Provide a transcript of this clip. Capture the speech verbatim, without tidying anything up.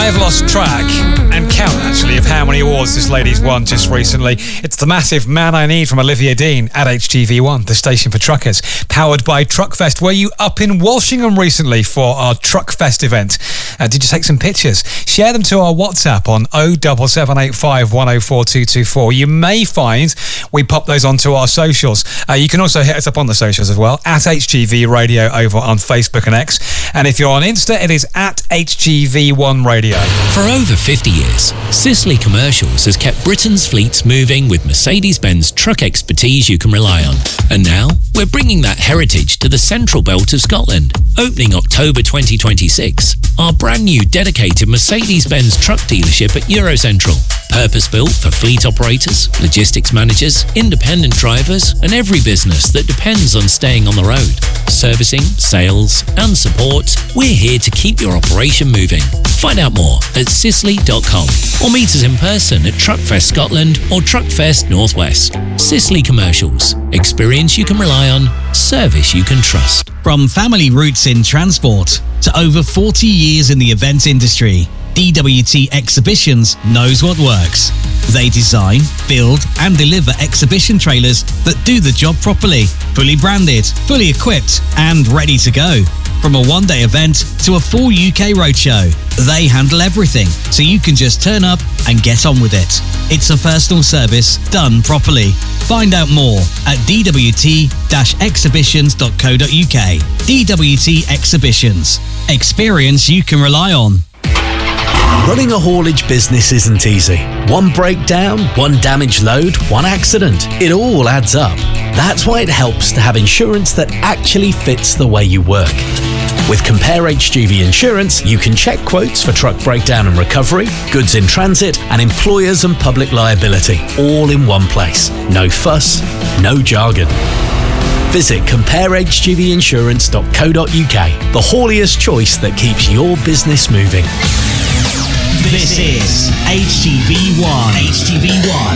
I've lost track and count, actually, of how many awards this lady's won just recently. It's the massive Man I Need from Olivia Dean at H G V one, the station for truckers, powered by Truckfest. Were you up in Walshingham recently for our Truckfest event? Uh, did you take some pictures? Share them to our WhatsApp on oh seven seven eight five, one oh four two two four. You may find we pop those onto our socials. Uh, you can also hit us up on the socials as well, at H G V Radio over on Facebook and X. And if you're on Insta, it is at H G V one Radio. For over fifty years, Sisley Commercials has kept Britain's fleets moving with Mercedes-Benz truck expertise you can rely on. And now, we're bringing that heritage to the central belt of Scotland. Opening October twenty twenty-six, our brand new dedicated Mercedes-Benz truck dealership at Eurocentral. Purpose-built for fleet operators, logistics managers, independent drivers, and every business that depends on staying on the road. Servicing, sales, and support, we're here to keep your operation moving. Find out more at sisley dot com or meet us in person at Truckfest Scotland or Truckfest Northwest. Sisley Commercials. Experience you can rely on, service you can trust. From family roots in transport to over forty years in the event industry, D W T Exhibitions knows what works. They design, build and deliver exhibition trailers that do the job properly, fully branded, fully equipped and ready to go. From a one-day event to a full U K roadshow, they handle everything so you can just turn up and get on with it. It's a personal service done properly. Find out more at d w t dash exhibitions dot co dot u k. D W T Exhibitions. Experience you can rely on. Running a haulage business isn't easy. One breakdown, one damaged load, one accident. It all adds up. That's why it helps to have insurance that actually fits the way you work. With Compare H G V Insurance, you can check quotes for truck breakdown and recovery, goods in transit, and employers and public liability, all in one place. No fuss, no jargon. Visit compare h g v insurance dot co dot u k, the hauliest choice that keeps your business moving. This is H G V one. H G V one.